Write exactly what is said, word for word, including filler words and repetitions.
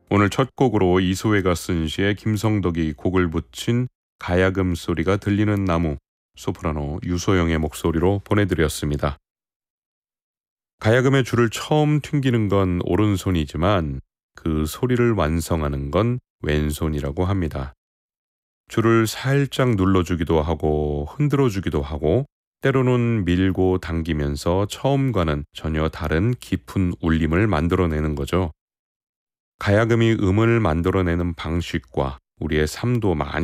오늘 첫 곡으로 이소혜가 쓴 시에 김성덕이 곡을 붙인 가야금 소리가 들리는 나무, 소프라노 유소영의 목소리로 보내드렸습니다. 가야금의 줄을 처음 튕기는 건 오른손이지만 그 소리를 완성하는 건 왼손이라고 합니다. 줄을 살짝 눌러주기도 하고 흔들어주기도 하고 때로는 밀고 당기면서 처음과는 전혀 다른 깊은 울림을 만들어내는 거죠. 가야금이 음을 만들어내는 방식과 우리의 삶도 많이